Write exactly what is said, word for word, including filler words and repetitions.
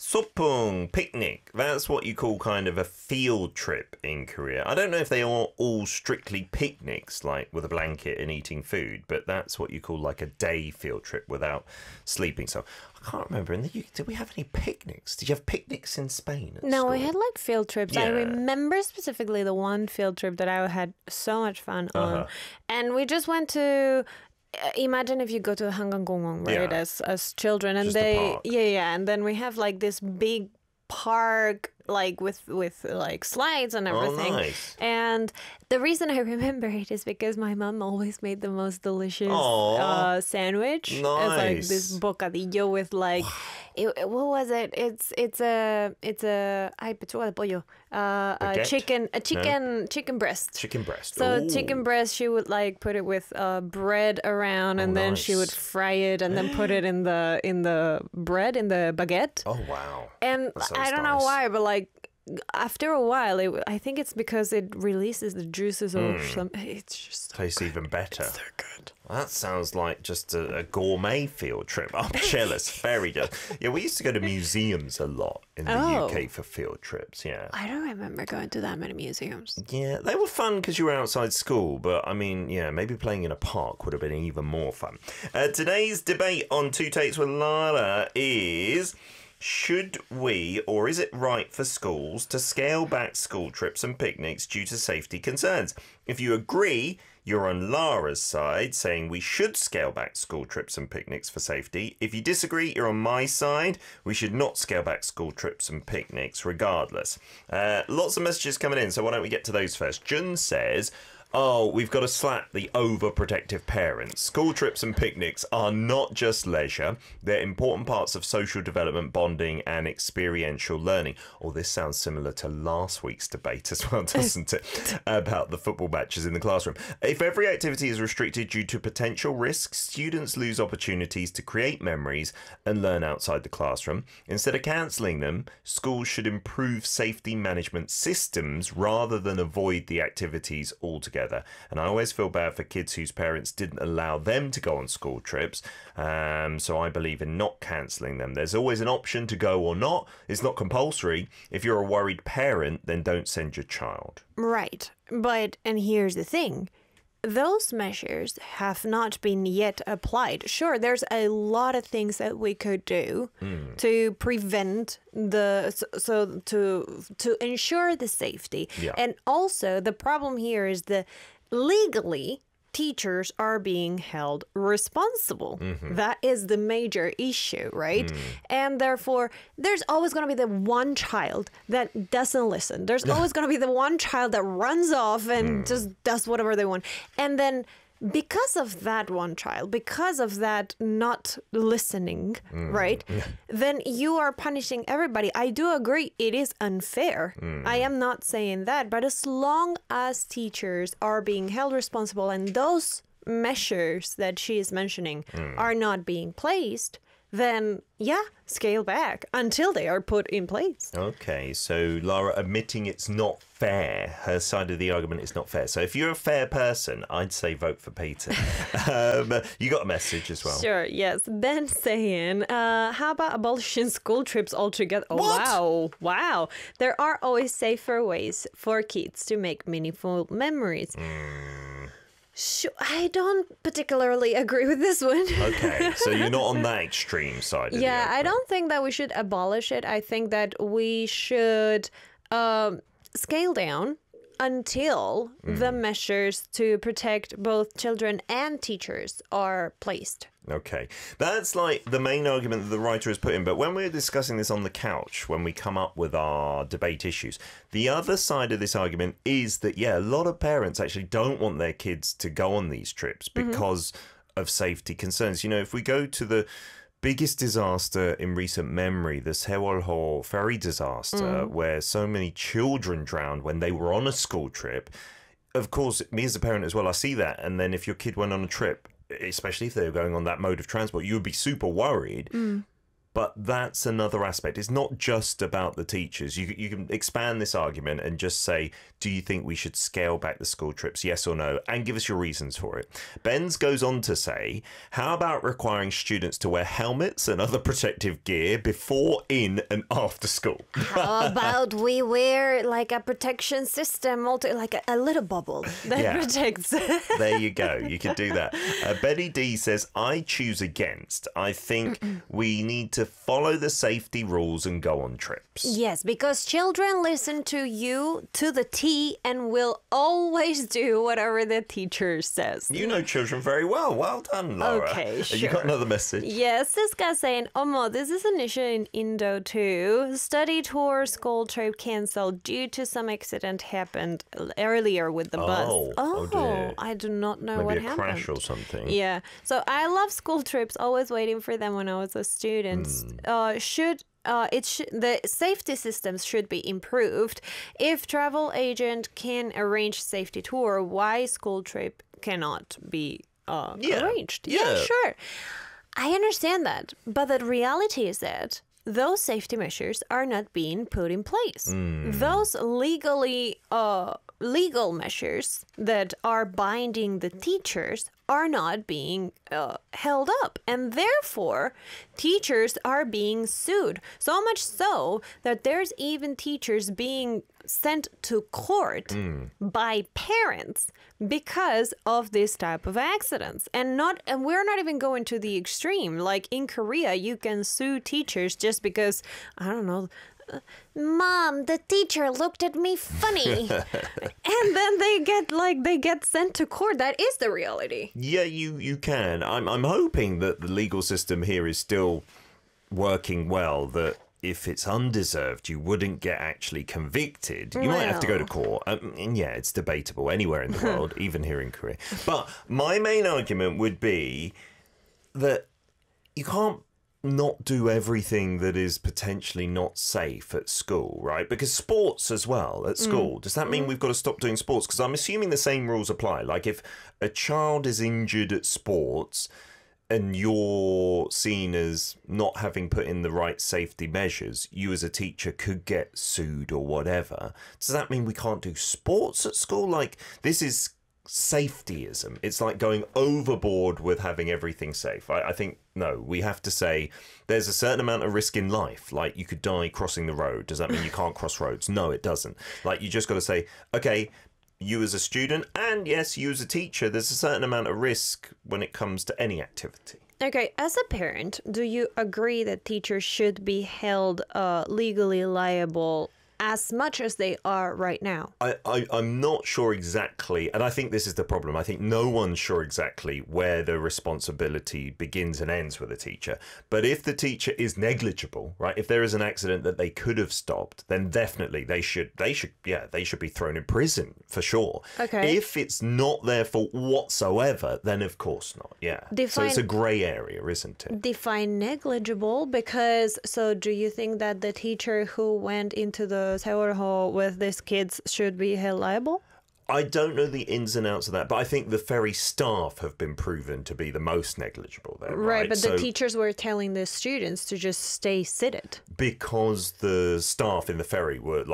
Sopung, picnic. That's what you call kind of a field trip in Korea. I don't know if they are all strictly picnics, like with a blanket and eating food, but that's what you call like a day field trip without sleeping. So I can't remember. In the U K, did we have any picnics? Did you have picnics in Spain? No, school? we had like field trips. Yeah. I remember specifically the one field trip that I had so much fun on. Uh-huh. And we just went to... Imagine if you go to the Hangang right, Yeah. as as children, and Just a they, park. yeah, yeah, and then we have like this big park, like with with like slides and everything. Oh, nice. And the reason I remember it is because my mom always made the most delicious Aw. uh, sandwich. It's like Nice. this bocadillo with like, it, what was it? It's it's a it's a ay pechuga de pollo, uh, a Baguette? chicken a chicken chicken breast. Chicken breast. So Ooh. chicken breast, she would like put it with uh, bread around, and Oh, then she would nice. fry it, and then put it in the in the bread in the baguette. Oh, wow. And That sounds I don't know nice. why, but like after a while, it, I think it's because it releases the juices or Hmm. something. It's just Tastes even better. so good. That sounds like just a, a gourmet field trip. I'm jealous. Very jealous. Yeah, we used to go to museums a lot in the Oh. U K for field trips. Yeah. I don't remember going to that many museums. Yeah, they were fun because you were outside school, but I mean, yeah, maybe playing in a park would have been even more fun. Uh, today's debate on Two Takes with Lara is... Should we, or is it right for schools to scale back school trips and picnics due to safety concerns? If you agree, you're on Lara's side, saying we should scale back school trips and picnics for safety. If you disagree, you're on my side. We should not scale back school trips and picnics regardless. Uh, lots of messages coming in, so why don't we get to those first? Jun says... Oh, we've got to slap the overprotective parents. School trips and picnics are not just leisure. They're important parts of social development, bonding and experiential learning. Oh, this sounds similar to last week's debate as well, doesn't it? About the football matches in the classroom. If every activity is restricted due to potential risks, students lose opportunities to create memories and learn outside the classroom. Instead of cancelling them, schools should improve safety management systems rather than avoid the activities altogether. And I always feel bad for kids whose parents didn't allow them to go on school trips. Um, so I believe in not cancelling them. There's always an option to go or not. It's not compulsory. If you're a worried parent, then don't send your child. Right. But, and here's the thing. Those measures have not been yet applied. Sure, there's a lot of things that we could do Mm. to prevent the so, so to to ensure the safety. Yeah. And also the problem here is that legally teachers are being held responsible. Mm-hmm. That is the major issue, right? Mm. And therefore, there's always going to be the one child that doesn't listen. There's always going to be the one child that runs off and Mm. just does whatever they want. And then because of that one child, because of that not listening, Mm. right? Then you are punishing everybody. I do agree it is unfair. Mm. I am not saying that. But as long as teachers are being held responsible and those measures that she is mentioning Mm. are not being placed, then yeah, scale back until they are put in place. Okay, so Lara admitting it's not fair. Her side of the argument is not fair. So if you're a fair person, I'd say vote for Peter. um, you got a message as well. Sure, yes. Ben saying, uh, how about abolishing school trips altogether? Oh, What? wow. Wow. There are always safer ways for kids to make meaningful memories. Sure, I don't particularly agree with this one. Okay, so you're not on that extreme side. Of the Yeah, I argument. don't think that we should abolish it. I think that we should um, scale down until the measures to protect both children and teachers are placed. Okay, that's like the main argument that the writer has put in. But when we're discussing this on the couch, when we come up with our debate issues, the other side of this argument is that, yeah, a lot of parents actually don't want their kids to go on these trips because of safety concerns. You know, if we go to the biggest disaster in recent memory, the Sewol-ho ferry disaster, where so many children drowned when they were on a school trip. Of course, me as a parent as well, I see that. And then if your kid went on a trip, especially if they were going on that mode of transport, you would be super worried. But that's another aspect. It's not just about the teachers. You, you can expand this argument and just say, do you think we should scale back the school trips, yes or no? And give us your reasons for it. Benz goes on to say, how about requiring students to wear helmets and other protective gear before, in and after school? How about we wear like a protection system, multi- like a, a little bubble that Yeah. protects? There you go. You could do that. Uh, Betty D says, I choose against. I think we need to follow the safety rules and go on trips. Yes, because children listen to you to the T and will always do whatever the teacher says. You know children very well. Well done, Laura. Okay, Have you got sure. another message? Yes, this guy's saying, Omo, this is an issue in Indo too. Study tour, school trip cancelled due to some accident happened earlier with the bus. Oh, oh dear. I do not know Maybe what a happened. crash or something. Yeah. So I love school trips, always waiting for them when I was a student. Uh, should uh, it sh- the safety systems should be improved. If travel agent can arrange safety tour, why school trip cannot be uh, Yeah. arranged? Yeah. sure. I understand that, but the reality is that those safety measures are not being put in place. Those legally uh, legal measures that are binding the teachers are not being uh, held up, and therefore teachers are being sued. So much so that there's even teachers being sent to court by parents because of this type of accidents. And not and we're not even going to the extreme. Like in Korea, you can sue teachers just because, I don't know, uh, Mom, the teacher looked at me funny. And then they get like they get sent to court. That is the reality. Yeah, you, you can. I'm, I'm hoping that the legal system here is still working well, that if it's undeserved, you wouldn't get actually convicted. You might have to go to court. Um, and yeah, it's debatable anywhere in the world, even here in Korea. But my main argument would be that you can't not do everything that is potentially not safe at school, right? Because sports as well at school, does that mean we've got to stop doing sports? Because I'm assuming the same rules apply. Like if a child is injured at sports and you're seen as not having put in the right safety measures, you as a teacher could get sued or whatever. Does that mean we can't do sports at school? Like, this is safetyism. It's like going overboard with having everything safe. I, I think, no, we have to say there's a certain amount of risk in life. Like, you could die crossing the road. Does that mean you can't cross roads? No, it doesn't. Like, you just got to say, okay, you as a student, and yes, you as a teacher, there's a certain amount of risk when it comes to any activity. Okay, as a parent, do you agree that teachers should be held uh, legally liable as much as they are right now? I, I, I'm not sure exactly, and I think this is the problem. I think no one's sure exactly where the responsibility begins and ends with a teacher. But if the teacher is negligible, right, if there is an accident that they could have stopped, then definitely they should, they should, yeah, they should be thrown in prison for sure. Okay. If it's not their fault whatsoever, then of course not, yeah. So Define- it's a grey area, isn't it? Define negligible, because so do you think that the teacher who went into the Seoul with these kids should be held liable? I don't know the ins and outs of that, but I think the ferry staff have been proven to be the most negligible there. Right, Right, but so, the teachers were telling the students to just stay seated. because the staff in the ferry were